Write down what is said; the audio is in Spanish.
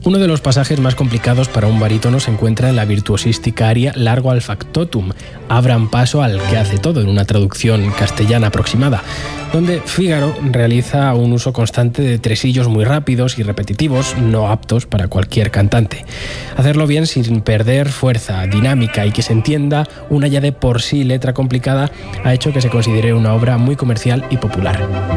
Uno de los pasajes más complicados para un barítono se encuentra en la virtuosística aria Largo al factotum, abran paso al que hace todo, en una traducción castellana aproximada, donde Fígaro realiza un uso constante de tresillos muy rápidos y repetitivos, no aptos para cualquier cantante. Hacerlo bien sin perder fuerza, dinámica y que se entienda una ya de por sí letra complicada ha hecho que se considere una obra muy comercial y popular.